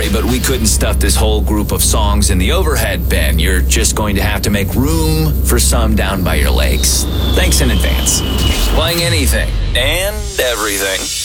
sorry, but we couldn't stuff this whole group of songs in the overhead bin. You're just going to have to make room for some down by your legs. Thanks in advance. Playing anything and everything.